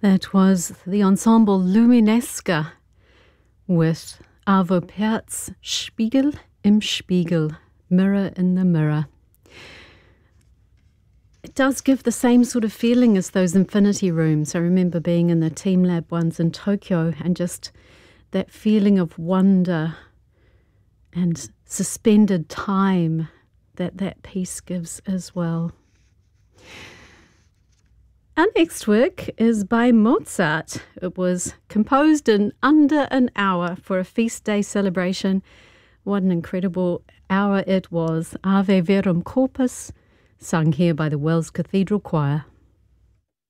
That was the ensemble Luminesca with Arvo Pärt's Spiegel im Spiegel, Mirror in the Mirror. It does give the same sort of feeling as those infinity rooms. I remember being in the Team Lab ones in Tokyo and just that feeling of wonder and suspended time that piece gives as well. Our next work is by Mozart. It was composed in under an hour for a feast day celebration. What an incredible hour it was. Ave Verum Corpus, sung here by the Wells Cathedral Choir.